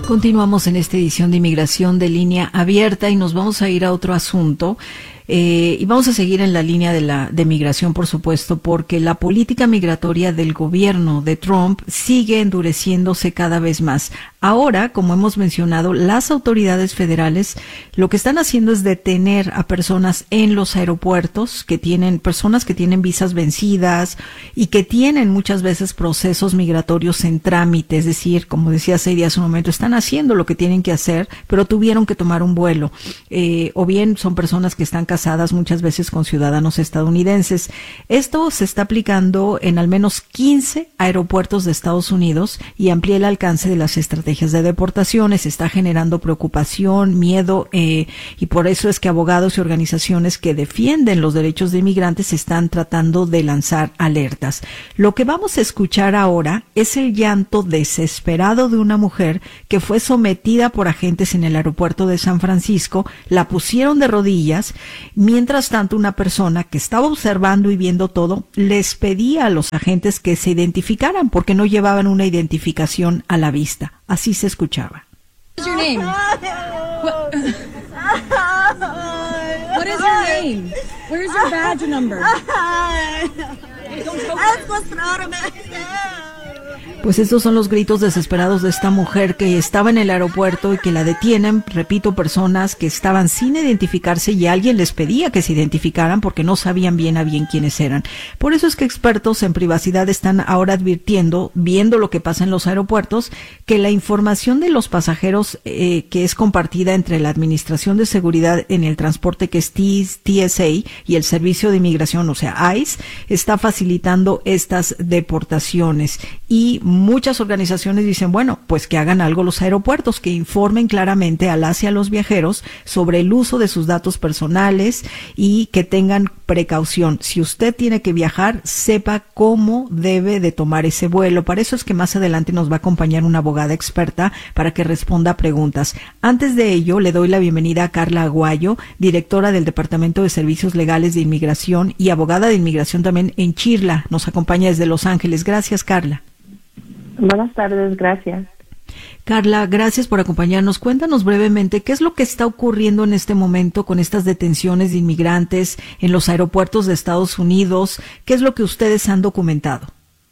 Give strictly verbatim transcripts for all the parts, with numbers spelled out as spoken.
Continuamos en esta edición de Inmigración de Línea Abierta y nos vamos a ir a otro asunto. Eh, y vamos a seguir en la línea de la de migración, por supuesto, porque la política migratoria del gobierno de Trump sigue endureciéndose cada vez más. Ahora, como hemos mencionado, las autoridades federales lo que están haciendo es detener a personas en los aeropuertos que tienen, personas que tienen visas vencidas y que tienen muchas veces procesos migratorios en trámite, es decir, como decía Sadie hace un momento, están haciendo lo que tienen que hacer, pero tuvieron que tomar un vuelo, eh, o bien son personas que están casadas muchas veces con ciudadanos estadounidenses. Esto se está aplicando en al menos quince aeropuertos de Estados Unidos y amplía el alcance de las estrategias de deportaciones. Está generando preocupación, miedo, eh, y por eso es que abogados y organizaciones que defienden los derechos de inmigrantes están tratando de lanzar alertas. Lo que vamos a escuchar ahora es el llanto desesperado de una mujer que fue sometida por agentes en el aeropuerto de San Francisco, la pusieron de rodillas. Mientras tanto, una persona que estaba observando y viendo todo les pedía a los agentes que se identificaran porque no llevaban una identificación a la vista. Así se escuchaba. What is your name? What, what is your name? Where's your badge number? Pues estos son los gritos desesperados de esta mujer que estaba en el aeropuerto y que la detienen, repito, personas que estaban sin identificarse y alguien les pedía que se identificaran porque no sabían bien a bien quiénes eran. Por eso es que expertos en privacidad están ahora advirtiendo, viendo lo que pasa en los aeropuertos, que la información de los pasajeros eh, que es compartida entre la Administración de Seguridad en el Transporte, que es T S A, y el Servicio de Inmigración, o sea, ICE, está facilitando estas deportaciones. Y muchas organizaciones dicen, bueno, pues que hagan algo los aeropuertos, que informen claramente a las y a los viajeros sobre el uso de sus datos personales y que tengan precaución. Si usted tiene que viajar, sepa cómo debe de tomar ese vuelo. Para eso es que más adelante nos va a acompañar una abogada experta para que responda a preguntas. Antes de ello, le doy la bienvenida a Carla Aguayo, directora del Departamento de Servicios Legales de Inmigración y abogada de inmigración también en Chirla. Nos acompaña desde Los Ángeles. Gracias, Carla. Buenas tardes, gracias. Carla, gracias por acompañarnos. Cuéntanos brevemente qué es lo que está ocurriendo en este momento con estas detenciones de inmigrantes en los aeropuertos de Estados Unidos. ¿Qué es lo que ustedes han documentado?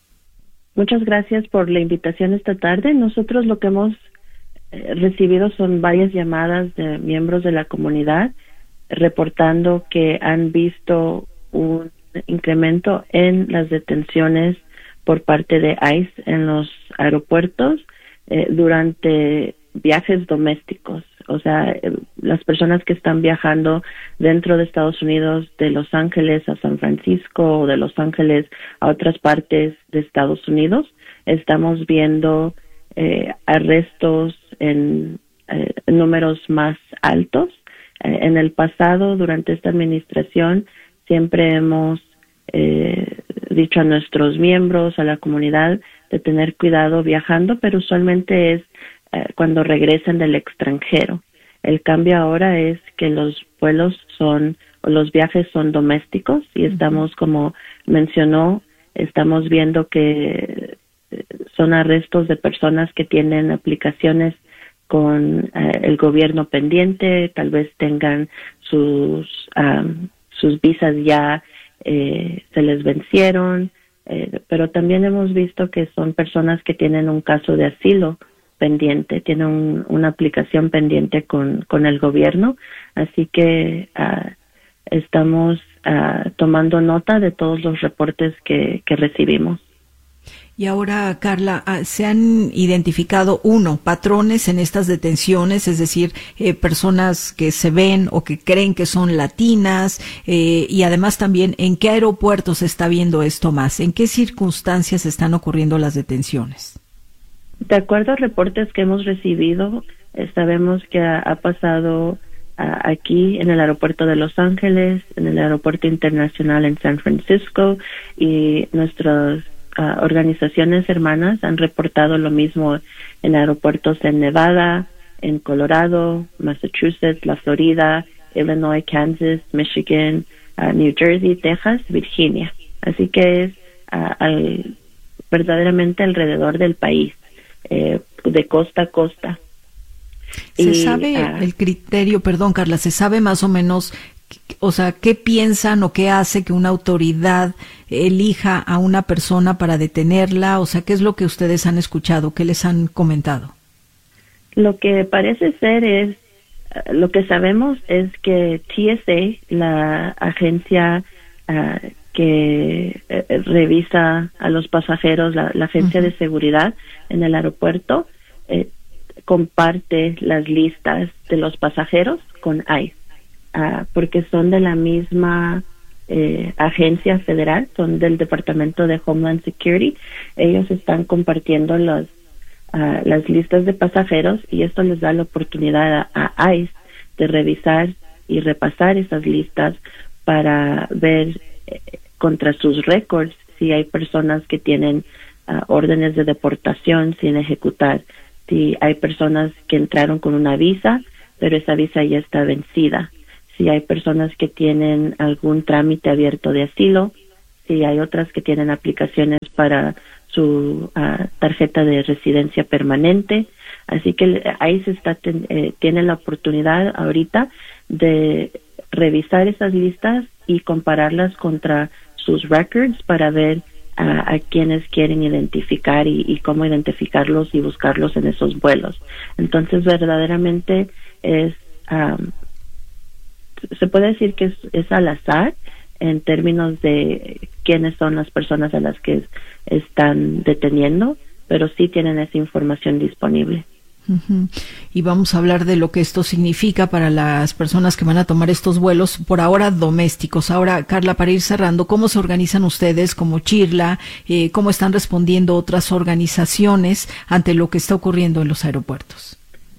Muchas gracias por la invitación esta tarde. Nosotros lo que hemos eh, recibido son varias llamadas de miembros de la comunidad reportando que han visto un incremento en las detenciones por parte de ICE en los aeropuertos eh, durante viajes domésticos. O sea, eh, las personas que están viajando dentro de Estados Unidos, de Los Ángeles a San Francisco o de Los Ángeles a otras partes de Estados Unidos, estamos viendo eh, arrestos en eh, números más altos. Eh, en el pasado, durante esta administración, siempre hemos eh, dicho a nuestros miembros, a la comunidad, de tener cuidado viajando, pero usualmente es eh, cuando regresan del extranjero. El cambio ahora es que los vuelos son, o los viajes son domésticos y estamos, como mencionó, estamos viendo que son arrestos de personas que tienen aplicaciones con eh, el gobierno pendiente, tal vez tengan sus, um, sus visas ya Eh, se les vencieron, eh, pero también hemos visto que son personas que tienen un caso de asilo pendiente, tienen un, una aplicación pendiente con, con el gobierno, así que uh, estamos uh, tomando nota de todos los reportes que, que recibimos. Y ahora, Carla, ¿se han identificado, uno, patrones en estas detenciones, es decir, eh, personas que se ven o que creen que son latinas, eh, y además también en qué aeropuertos se está viendo esto más? ¿En qué circunstancias están ocurriendo las detenciones? De acuerdo a reportes que hemos recibido, eh, sabemos que ha, ha pasado uh, aquí en el aeropuerto de Los Ángeles, en el aeropuerto internacional en San Francisco, y nuestros Uh, organizaciones hermanas han reportado lo mismo en aeropuertos en Nevada, en Colorado, Massachusetts, la Florida, Illinois, Kansas, Michigan, uh, New Jersey, Texas, Virginia. Así que es uh, al, verdaderamente alrededor del país, eh, de costa a costa. ¿Se y, sabe uh, el criterio, perdón Carla, se sabe más o menos, o sea, qué piensan o qué hace que una autoridad elija a una persona para detenerla? O sea, ¿qué es lo que ustedes han escuchado? ¿Qué les han comentado? Lo que parece ser es, uh, lo que sabemos es que T S A, la agencia uh, que uh, revisa a los pasajeros, la, la agencia uh-huh. de seguridad en el aeropuerto, eh, comparte las listas de los pasajeros con ICE, uh, porque son de la misma eh, agencia federal, son del Departamento de Homeland Security. Ellos están compartiendo los, uh, las listas de pasajeros y esto les da la oportunidad a, a ICE de revisar y repasar esas listas para ver eh, contra sus récords si hay personas que tienen uh, órdenes de deportación sin ejecutar, si hay personas que entraron con una visa, pero esa visa ya está vencida, si hay personas que tienen algún trámite abierto de asilo, si hay otras que tienen aplicaciones para su uh, tarjeta de residencia permanente. Así que ICE está ten, eh, tiene la oportunidad ahorita de revisar esas listas y compararlas contra sus records para ver uh, a quienes quieren identificar y, y cómo identificarlos y buscarlos en esos vuelos. Entonces, verdaderamente es, um, se puede decir que es, es al azar en términos de quiénes son las personas a las que están deteniendo, pero sí tienen esa información disponible. Uh-huh. Y vamos a hablar de lo que esto significa para las personas que van a tomar estos vuelos, por ahora domésticos. Ahora, Carla, para ir cerrando, ¿cómo se organizan ustedes como Chirla? Eh, ¿Cómo están respondiendo otras organizaciones ante lo que está ocurriendo en los aeropuertos?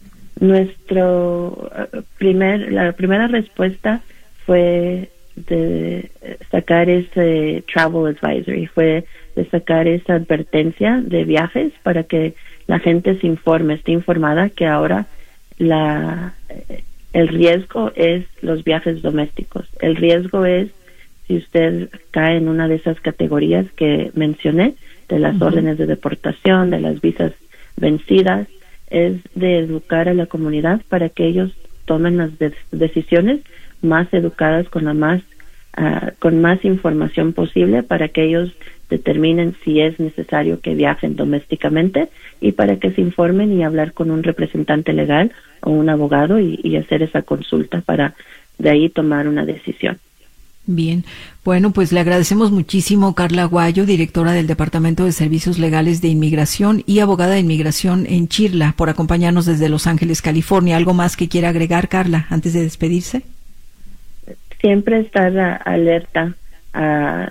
Nuestro uh, primer, la primera respuesta fue de sacar ese travel advisory, fue de sacar esa advertencia de viajes para que la gente se informe, esté informada que ahora la el riesgo es los viajes domésticos. El riesgo es si usted cae en una de esas categorías que mencioné, de las uh-huh. órdenes de deportación, de las visas vencidas, es de educar a la comunidad para que ellos tomen las de- decisiones más educadas, con la más uh, con más información posible, para que ellos determinen si es necesario que viajen domésticamente y para que se informen y hablar con un representante legal o un abogado y, y hacer esa consulta para de ahí tomar una decisión. Bien, bueno, pues le agradecemos muchísimo Carla Aguayo, directora del Departamento de Servicios Legales de Inmigración y abogada de inmigración en Chirla, por acompañarnos desde Los Ángeles, California. ¿Algo más que quiera agregar, Carla, antes de despedirse? Siempre estar a, alerta a,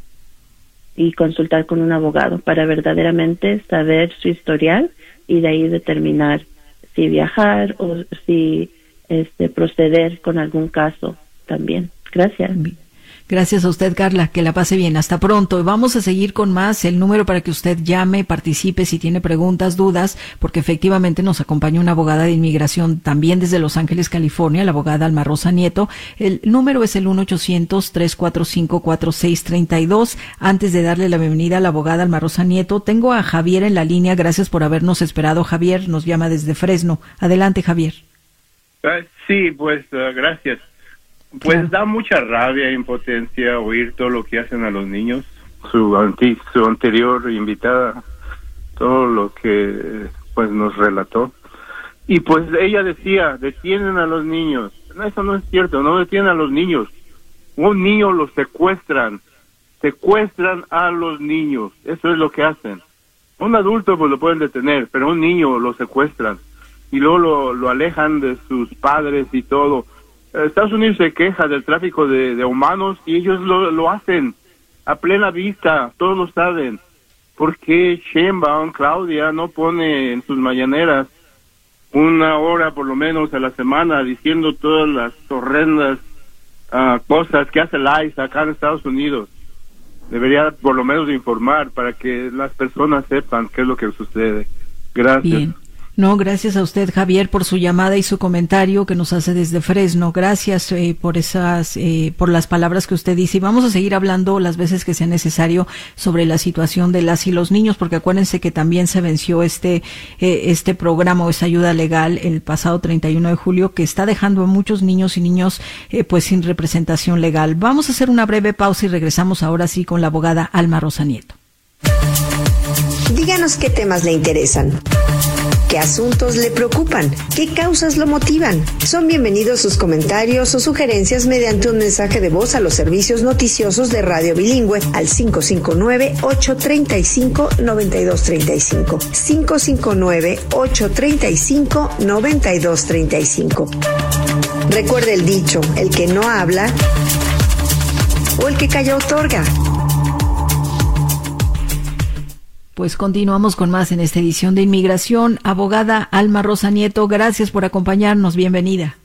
y consultar con un abogado para verdaderamente saber su historial y de ahí determinar si viajar o si este proceder con algún caso también. Gracias. Bien. Gracias a usted, Carla, que la pase bien. Hasta pronto. Vamos a seguir con más. El número para que usted llame, participe si tiene preguntas, dudas, porque efectivamente nos acompaña una abogada de inmigración también desde Los Ángeles, California, la abogada Alma Rosa Nieto. El número es el uno ochocientos, tres cuatro cinco, cuatro seis tres dos. Antes de darle la bienvenida a la abogada Alma Rosa Nieto, tengo a Javier en la línea. Gracias por habernos esperado. Javier nos llama desde Fresno. Adelante, Javier. Uh, sí, pues uh, gracias. Pues Claro. da mucha rabia e impotencia oír todo lo que hacen a los niños. Su, anti, su anterior invitada, todo lo que pues nos relató. Y pues ella decía, detienen a los niños. No, eso no es cierto, no detienen a los niños. Un niño los secuestran, secuestran a los niños. Eso es lo que hacen. Un adulto pues lo pueden detener, pero un niño lo secuestran. Y luego lo, lo alejan de sus padres y todo. Estados Unidos se queja del tráfico de, de humanos y ellos lo, lo hacen a plena vista, todos lo saben. ¿Por qué Sheinbaum, Claudia, no pone en sus mañaneras una hora por lo menos a la semana diciendo todas las horrendas uh, cosas que hace el ICE acá en Estados Unidos? Debería por lo menos informar para que las personas sepan qué es lo que sucede. Gracias. Bien. No, gracias a usted, Javier, por su llamada y su comentario que nos hace desde Fresno. Gracias eh, por esas, eh, por las palabras que usted dice. Y vamos a seguir hablando las veces que sea necesario sobre la situación de las y los niños, porque acuérdense que también se venció este, eh, este programa o esta ayuda legal el pasado treinta y uno de julio, que está dejando a muchos niños y niños eh, pues sin representación legal. Vamos a hacer una breve pausa y regresamos ahora sí con la abogada Alma Rosa Nieto. Díganos qué temas le interesan. ¿Qué asuntos le preocupan? ¿Qué causas lo motivan? Son bienvenidos sus comentarios o sugerencias mediante un mensaje de voz a los servicios noticiosos de Radio Bilingüe al cinco cinco nueve, ocho tres cinco, nueve dos tres cinco. cinco cinco nueve, ocho tres cinco, nueve dos tres cinco. Recuerde el dicho, el que no habla o el que calla otorga. Pues continuamos con más en esta edición de Inmigración. Abogada Alma Rosa Nieto, gracias por acompañarnos. Bienvenida.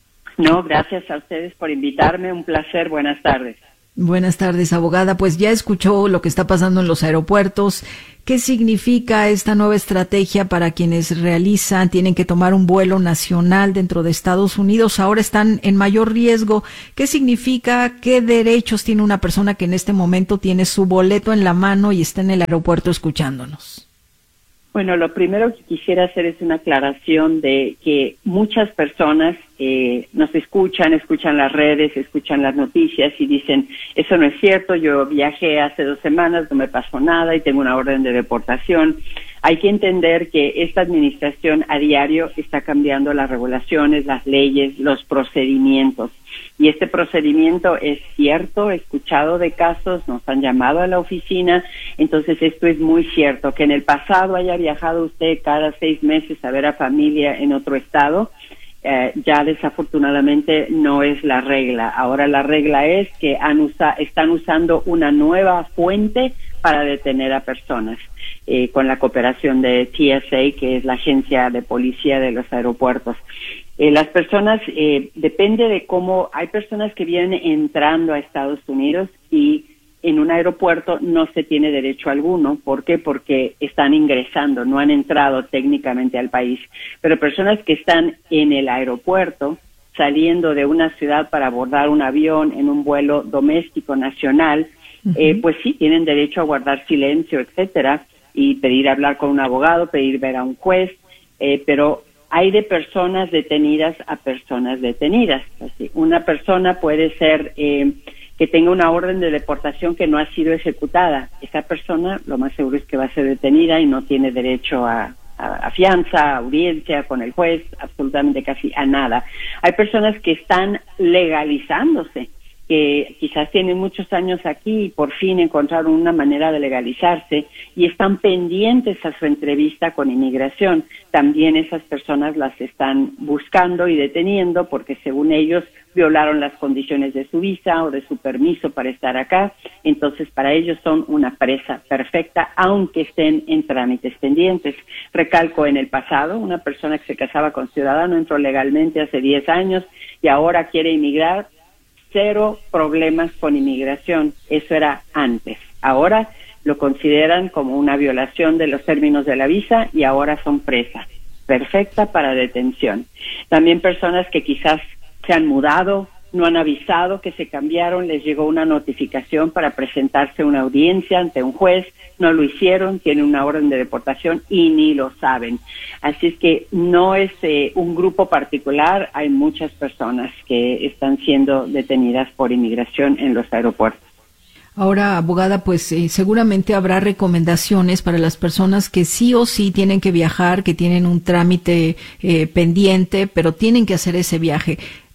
No, gracias a ustedes por invitarme. Un placer. Buenas tardes. Buenas tardes, abogada. Pues ya escuchó lo que está pasando en los aeropuertos. ¿Qué significa esta nueva estrategia para quienes realizan, tienen que tomar un vuelo nacional dentro de Estados Unidos? Ahora están en mayor riesgo. ¿Qué significa? ¿Qué derechos tiene una persona que en este momento tiene su boleto en la mano y está en el aeropuerto escuchándonos? Bueno, lo primero que quisiera hacer es una aclaración de que muchas personas eh, nos escuchan, escuchan las redes, escuchan las noticias y dicen, eso no es cierto, yo viajé hace dos semanas, no me pasó nada y tengo una orden de deportación. Hay que entender que esta administración a diario está cambiando las regulaciones, las leyes, los procedimientos. Y este procedimiento es cierto, he escuchado de casos, nos han llamado a la oficina, entonces esto es muy cierto, que en el pasado haya viajado usted cada seis meses a ver a familia en otro estado, eh, ya desafortunadamente no es la regla. Ahora la regla es que han usa, están usando una nueva fuente para detener a personas, eh, con la cooperación de T S A, que es la agencia de policía de los aeropuertos. Eh, las personas, eh, depende de cómo, hay personas que vienen entrando a Estados Unidos y en un aeropuerto no se tiene derecho alguno. ¿Por qué? Porque están ingresando, no han entrado técnicamente al país. Pero personas que están en el aeropuerto, saliendo de una ciudad para abordar un avión en un vuelo doméstico nacional, uh-huh. eh, pues sí, tienen derecho a guardar silencio, etcétera, y pedir hablar con un abogado, pedir ver a un juez, eh, pero hay de personas detenidas a personas detenidas. Así, una persona puede ser eh, que tenga una orden de deportación que no ha sido ejecutada. Esa persona lo más seguro es que va a ser detenida y no tiene derecho a, a, a fianza, a audiencia con el juez, absolutamente casi a nada. Hay personas que están legalizándose, que quizás tienen muchos años aquí y por fin encontraron una manera de legalizarse y están pendientes a su entrevista con inmigración. También esas personas las están buscando y deteniendo porque según ellos violaron las condiciones de su visa o de su permiso para estar acá. Entonces para ellos son una presa perfecta aunque estén en trámites pendientes. Recalco, en el pasado una persona que se casaba con ciudadano entró legalmente hace diez años y ahora quiere inmigrar. Cero problemas con inmigración, eso era antes. Ahora lo consideran como una violación de los términos de la visa y ahora son presa, perfecta para detención. También personas que quizás se han mudado, no han avisado que se cambiaron, les llegó una notificación para presentarse a una audiencia ante un juez, no lo hicieron, tienen una orden de deportación y ni lo saben. Así es que no es eh, un grupo particular, hay muchas personas que están siendo detenidas por inmigración en los aeropuertos. Ahora, abogada, pues eh, seguramente habrá recomendaciones para las personas que sí o sí tienen que viajar, que tienen un trámite eh, pendiente, pero tienen que hacer ese viaje.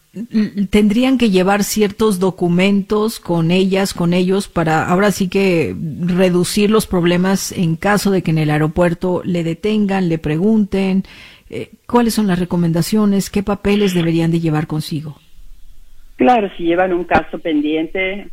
¿Tendrían que llevar ciertos documentos con ellas, con ellos, para ahora sí que reducir los problemas en caso de que en el aeropuerto le detengan, le pregunten? Eh, ¿Cuáles son las recomendaciones? ¿Qué papeles deberían de llevar consigo? Claro, si llevan un caso pendiente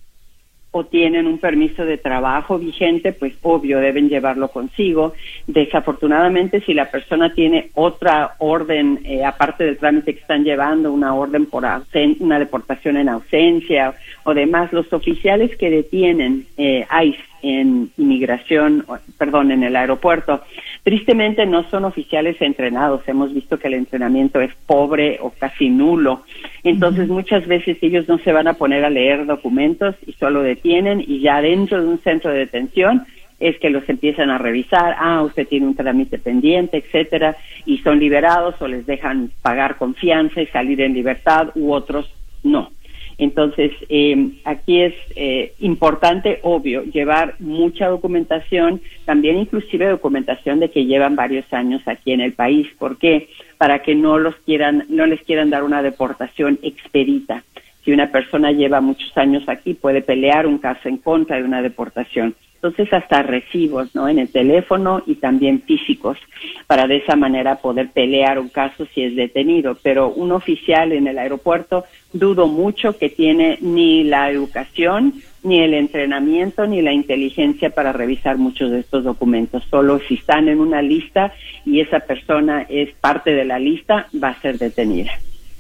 o tienen un permiso de trabajo vigente, pues obvio deben llevarlo consigo. Desafortunadamente, si la persona tiene otra orden, eh, aparte del trámite que están llevando, una orden por ausen- una deportación en ausencia o demás, los oficiales que detienen, eh, ICE, en inmigración, perdón, en el aeropuerto, tristemente no son oficiales entrenados. Hemos visto que el entrenamiento es pobre o casi nulo. Entonces, muchas veces ellos no se van a poner a leer documentos y solo detienen, y ya dentro de un centro de detención es que los empiezan a revisar. Ah, usted tiene un trámite pendiente, etcétera, y son liberados o les dejan pagar con fianza y salir en libertad, u otros no. Entonces, eh, aquí es eh, importante, obvio, llevar mucha documentación, también inclusive documentación de que llevan varios años aquí en el país. ¿Por qué? Para que no los quieran, no les quieran dar una deportación expedita. Si una persona lleva muchos años aquí, puede pelear un caso en contra de una deportación. Entonces, hasta recibos, ¿no?, en el teléfono y también físicos, para de esa manera poder pelear un caso si es detenido. Pero un oficial en el aeropuerto, dudo mucho que tiene ni la educación, ni el entrenamiento, ni la inteligencia para revisar muchos de estos documentos. Solo si están en una lista y esa persona es parte de la lista, va a ser detenida.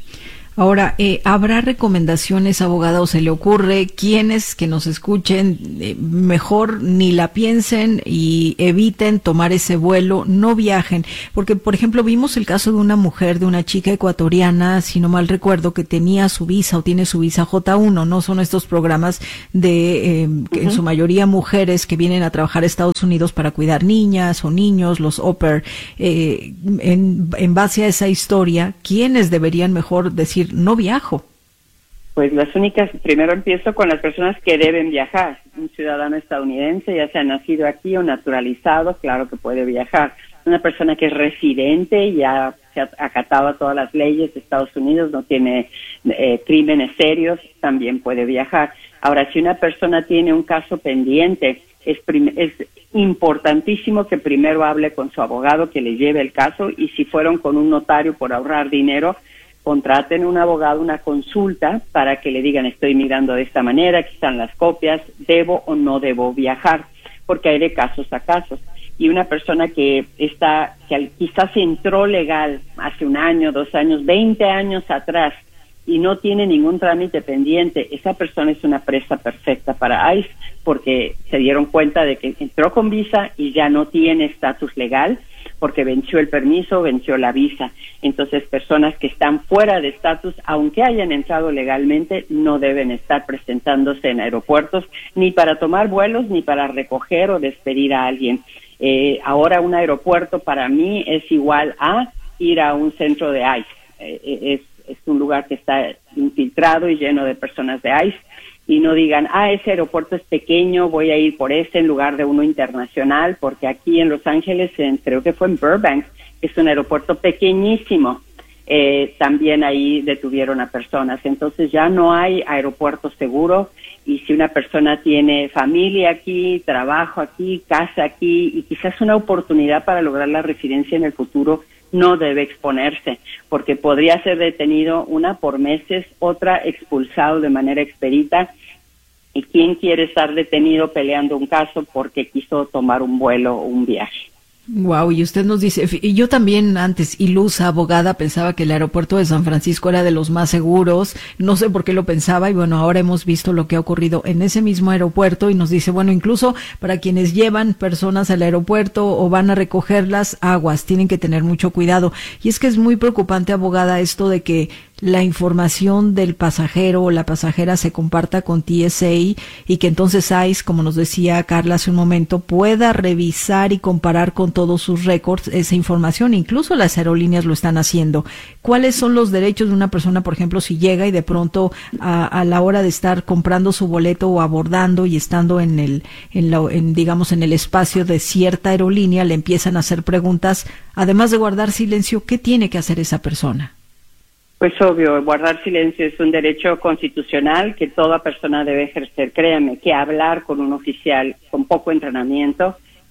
Ahora, eh, ¿habrá recomendaciones, abogada, o se le ocurre quienes que nos escuchen eh, mejor ni la piensen y eviten tomar ese vuelo, no viajen? Porque, por ejemplo, vimos el caso de una mujer, de una chica ecuatoriana, si no mal recuerdo, que tenía su visa o tiene su visa J uno, ¿no? Son estos programas de, eh, uh-huh. en su mayoría mujeres que vienen a trabajar a Estados Unidos para cuidar niñas o niños, los au pair. Eh, en, en base a esa historia, ¿quiénes deberían mejor decir no viajo? Pues las únicas, primero empiezo con las personas que deben viajar. Un ciudadano estadounidense, ya sea nacido aquí o naturalizado, claro que puede viajar. Una persona que es residente, ya se ha acatado a todas las leyes de Estados Unidos, no tiene eh, crímenes serios, también puede viajar. Ahora, si una persona tiene un caso pendiente, es, prim- es importantísimo que primero hable con su abogado, que le lleve el caso, y si fueron con un notario por ahorrar dinero, contraten un abogado, una consulta, para que le digan, estoy migrando de esta manera, aquí están las copias, debo o no debo viajar, porque hay de casos a casos. Y una persona que está, que quizás entró legal hace un año, dos años, veinte años atrás, y no tiene ningún trámite pendiente, esa persona es una presa perfecta para ICE, porque se dieron cuenta de que entró con visa y ya no tiene estatus legal, porque venció el permiso, venció la visa. Entonces, personas que están fuera de estatus, aunque hayan entrado legalmente, no deben estar presentándose en aeropuertos, ni para tomar vuelos, ni para recoger o despedir a alguien. Eh, ahora un aeropuerto para mí es igual a ir a un centro de ICE. Eh, es, es un lugar que está infiltrado y lleno de personas de ICE. Y no digan, ah, ese aeropuerto es pequeño, voy a ir por ese en lugar de uno internacional, porque aquí en Los Ángeles, en, creo que fue en Burbank, es un aeropuerto pequeñísimo, eh, también ahí detuvieron a personas. Entonces ya no hay aeropuerto seguro, y si una persona tiene familia aquí, trabajo aquí, casa aquí, y quizás una oportunidad para lograr la residencia en el futuro, no debe exponerse, porque podría ser detenido una por meses, otra expulsado de manera expedita. ¿Y quién quiere estar detenido peleando un caso porque quiso tomar un vuelo o un viaje? Wow, y usted nos dice, y yo también antes, ilusa abogada, pensaba que el aeropuerto de San Francisco era de los más seguros, no sé por qué lo pensaba, y bueno, ahora hemos visto lo que ha ocurrido en ese mismo aeropuerto, y nos dice, bueno, incluso para quienes llevan personas al aeropuerto o van a recogerlas, aguas, tienen que tener mucho cuidado. Y es que es muy preocupante, abogada, esto de que la información del pasajero o la pasajera se comparta con T S A y que entonces ICE, como nos decía Carla hace un momento, pueda revisar y comparar con todos sus récords esa información. Incluso las aerolíneas lo están haciendo. ¿Cuáles son los derechos de una persona, por ejemplo, si llega y de pronto a, a la hora de estar comprando su boleto o abordando y estando en el, en la, en, digamos, en el espacio de cierta aerolínea, le empiezan a hacer preguntas, además de guardar silencio, ¿qué tiene que hacer esa persona? Pues obvio, guardar silencio es un derecho constitucional que toda persona debe ejercer. Créame que hablar con un oficial con poco entrenamiento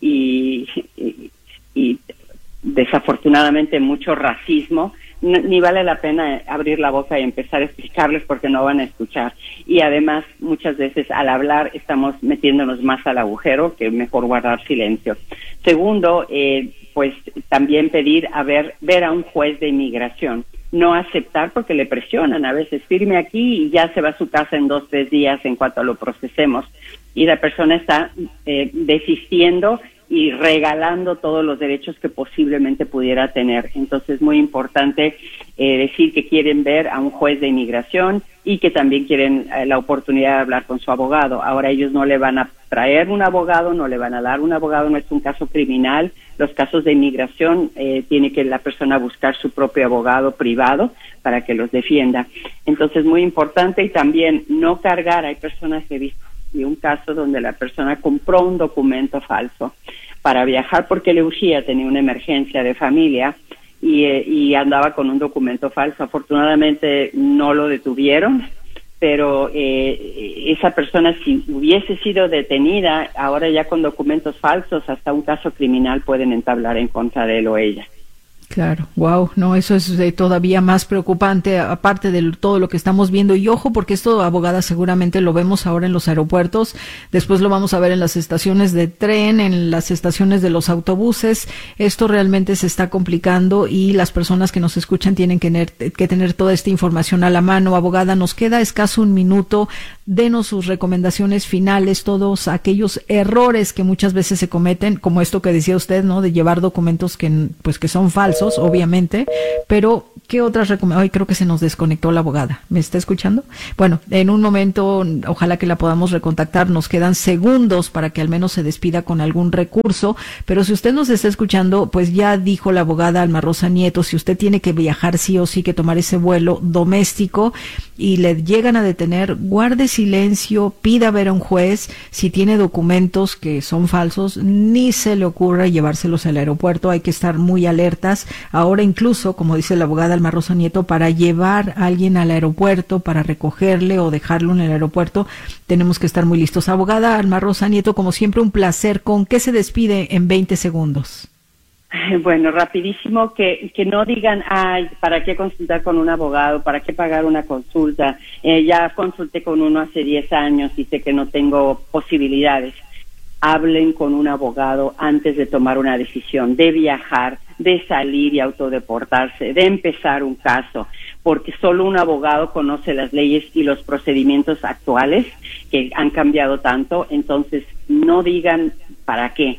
y, y, y desafortunadamente mucho racismo, ni vale la pena abrir la boca y empezar a explicarles porque no van a escuchar. Y además, muchas veces al hablar estamos metiéndonos más al agujero, que mejor guardar silencio. Segundo, eh, pues también pedir a ver, ver a un juez de inmigración. No aceptar porque le presionan a veces, firme aquí y ya se va a su casa en dos, tres días en cuanto lo procesemos. y la persona está eh, desistiendo y regalando todos los derechos que posiblemente pudiera tener. Entonces es muy importante eh, decir que quieren ver a un juez de inmigración y que también quieren eh, la oportunidad de hablar con su abogado. Ahora ellos no le van a traer un abogado, no le van a dar un abogado, no es un caso criminal. Los casos de inmigración eh, tiene que la persona buscar su propio abogado privado para que los defienda. Entonces muy importante, y también no cargar. Hay personas que he visto y un caso donde la persona compró un documento falso para viajar porque le urgía, tenía una emergencia de familia y, eh, y andaba con un documento falso. Afortunadamente no lo detuvieron, pero eh, esa persona, si hubiese sido detenida, ahora ya con documentos falsos, hasta un caso criminal pueden entablar en contra de él o ella. Claro, wow, no, eso es eh, todavía más preocupante, aparte de todo lo que estamos viendo. Y ojo, porque esto, abogada, seguramente lo vemos ahora en los aeropuertos, después lo vamos a ver en las estaciones de tren, en las estaciones de los autobuses. Esto realmente se está complicando y las personas que nos escuchan tienen que tener, que tener toda esta información a la mano. Abogada, nos queda escaso un minuto. Denos sus recomendaciones finales, todos aquellos errores que muchas veces se cometen, como esto que decía usted, ¿no? De llevar documentos que, pues, que son falsos, obviamente, pero ¿qué otras recomendaciones? Ay, creo que se nos desconectó la abogada. ¿Me está escuchando? Bueno, en un momento, ojalá que la podamos recontactar. Nos quedan segundos para que al menos se despida con algún recurso, pero si usted nos está escuchando, pues ya dijo la abogada Alma Rosa Nieto, si usted tiene que viajar sí o sí, que tomar ese vuelo doméstico y le llegan a detener, guarde silencio, pida ver a un juez. Si tiene documentos que son falsos, ni se le ocurra llevárselos al aeropuerto. Hay que estar muy alertas. Ahora incluso, como dice la abogada Alma Rosa Nieto, para llevar a alguien al aeropuerto, para recogerle o dejarlo en el aeropuerto, tenemos que estar muy listos. Abogada Alma Rosa Nieto, como siempre, un placer. ¿Con qué se despide en veinte segundos? Bueno, rapidísimo, que, que no digan, ay, ¿para qué consultar con un abogado? ¿Para qué pagar una consulta? Eh, ya consulté con uno hace diez años y sé que no tengo posibilidades. Hablen con un abogado antes de tomar una decisión, de viajar, de salir y autodeportarse, de empezar un caso, porque solo un abogado conoce las leyes y los procedimientos actuales que han cambiado tanto. Entonces, no digan para qué.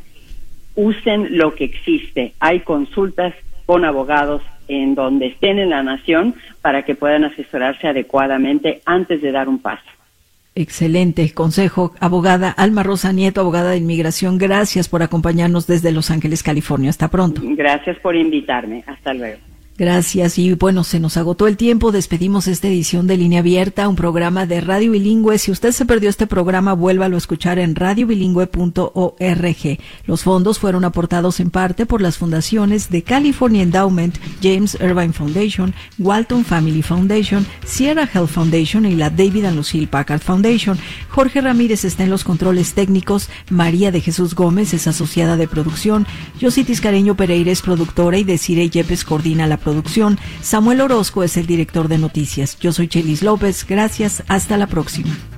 Usen lo que existe. Hay consultas con abogados en donde estén en la nación para que puedan asesorarse adecuadamente antes de dar un paso. Excelente consejo, abogada Alma Rosa Nieto, abogada de inmigración. Gracias por acompañarnos desde Los Ángeles, California. Hasta pronto. Gracias por invitarme. Hasta luego. Gracias. Y bueno, se nos agotó el tiempo. Despedimos esta edición de Línea Abierta, un programa de Radio Bilingüe. Si usted se perdió este programa, vuélvalo a escuchar en radio bilingüe punto org. Los fondos fueron aportados en parte por las fundaciones de California Endowment, James Irvine Foundation, Walton Family Foundation, Sierra Health Foundation y la David and Lucille Packard Foundation. Jorge Ramírez está en los controles técnicos. María de Jesús Gómez es asociada de producción. Yossi Tiscareño Pereira es productora y Desiree Yepes coordina la producción. Samuel Orozco es el director de noticias. Yo soy Chelis López. Gracias. Hasta la próxima.